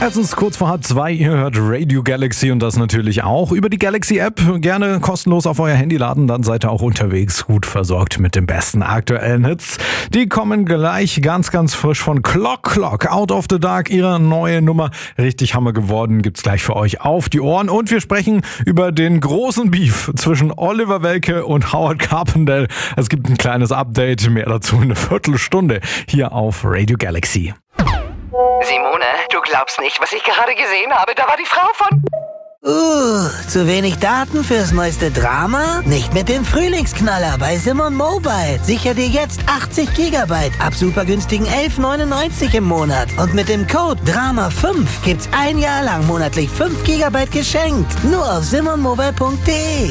Es ist kurz vor 1:30, ihr hört Radio Galaxy und das natürlich auch über die Galaxy App. Gerne kostenlos auf euer Handy laden, dann seid ihr auch unterwegs gut versorgt mit den besten aktuellen Hits. Die kommen gleich ganz frisch von Clock, Out of the Dark, ihre neue Nummer. Richtig Hammer geworden, gibt's gleich für euch auf die Ohren. Und wir sprechen über den großen Beef zwischen Oliver Welke und Howard Carpendale. Es gibt ein kleines Update, mehr dazu in einer Viertelstunde hier auf Radio Galaxy. Simone, du glaubst nicht, was ich gerade gesehen habe. Da war die Frau von... Zu wenig Daten fürs neueste Drama? Nicht mit dem Frühlingsknaller bei Simon Mobile. Sicher dir jetzt 80 GB ab super günstigen 11,99 im Monat. Und mit dem Code DRAMA5 gibt's ein Jahr lang monatlich 5 GB geschenkt. Nur auf simonmobile.de.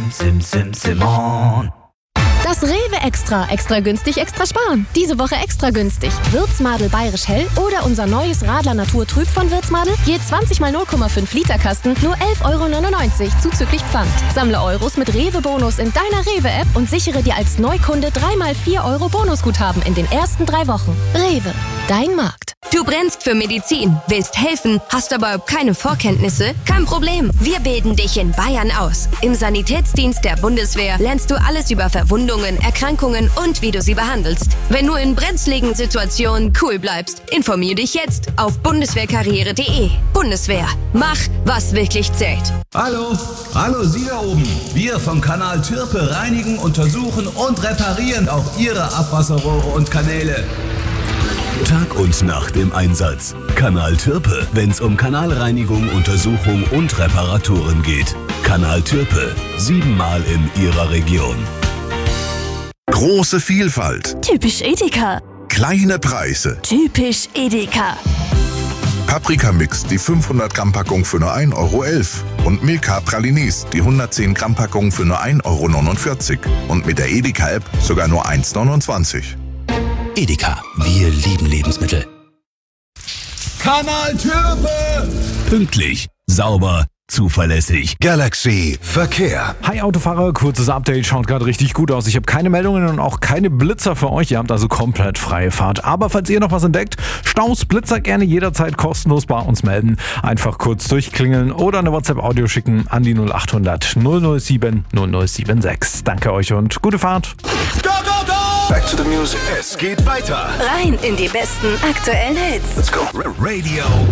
Simon. Das Rewe Extra günstig, extra sparen. Diese Woche extra günstig. Würzmadel Bayerisch Hell oder unser neues Radler Natur Trüb von Würzmadel. Je 20 mal 0,5 Liter Kasten, nur 11,99 € zuzüglich Pfand. Sammle Euros mit Rewe-Bonus in deiner Rewe-App und sichere dir als Neukunde 3 mal 4 € Bonusguthaben in den ersten 3 Wochen. Rewe, dein Markt. Du brennst für Medizin, willst helfen, hast aber keine Vorkenntnisse? Kein Problem, wir bilden dich in Bayern aus. Im Sanitätsdienst der Bundeswehr lernst du alles über Verwundungen, Erkrankungen und wie du sie behandelst. Wenn du in brenzligen Situationen cool bleibst, informier dich jetzt auf bundeswehrkarriere.de. Bundeswehr, mach, was wirklich zählt. Hallo, Sie da oben. Wir vom Kanal Türpe reinigen, untersuchen und reparieren auch Ihre Abwasserrohre und Kanäle. Tag und Nacht im Einsatz. Kanal Türpe, wenn's um Kanalreinigung, Untersuchung und Reparaturen geht. Kanal Türpe, 7-mal in Ihrer Region. Große Vielfalt. Typisch Edeka. Kleine Preise. Typisch Edeka. Paprikamix, die 500 Gramm Packung für nur 1,11 € und Milka Pralines, die 110 Gramm Packung für nur 1,49 € und mit der Edeka-App sogar nur 1,29 €. Edeka, wir lieben Lebensmittel. Kanal Türpe! Pünktlich, sauber, zuverlässig. Galaxy Verkehr. Hi Autofahrer, kurzes Update, schaut gerade richtig gut aus. Ich habe keine Meldungen und auch keine Blitzer für euch. Ihr habt also komplett freie Fahrt. Aber falls ihr noch was entdeckt, Staus, Blitzer gerne jederzeit kostenlos bei uns melden. Einfach kurz durchklingeln oder eine WhatsApp-Audio schicken an die 0800 007 0076. Danke euch und gute Fahrt. Go, go, go! Back to the music. Es geht weiter. Rein in die besten aktuellen Hits. Let's go. Radio